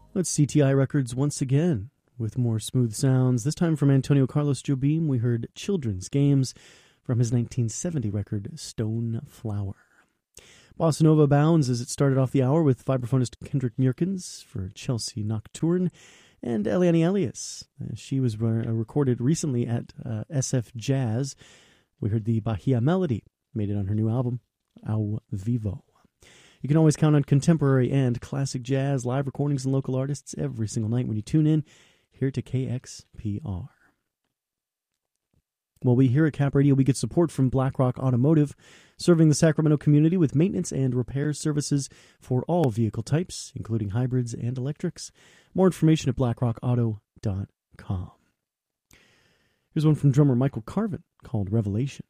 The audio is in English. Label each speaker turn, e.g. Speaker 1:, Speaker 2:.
Speaker 1: Let's CTI Records once again with more smooth sounds. This time from Antonio Carlos Jobim, we heard Children's Games from his 1970 record Stone Flower. Bossa Nova bounds as it started off the hour with vibraphonist Kendrick Meerkens for Chelsea Nocturne and Eliane Elias. She was recorded recently at SF Jazz. We heard the Bahia Melody, made it on her new album, Ao Vivo. You can always count on contemporary and classic jazz, live recordings, and local artists every single night when you tune in here to KXPR. Well, we here at Cap Radio, we get support from BlackRock Automotive, serving the Sacramento community with maintenance and repair services for all vehicle types, including hybrids and electrics. More information at blackrockauto.com. Here's one from drummer Michael Carvin called Revelation.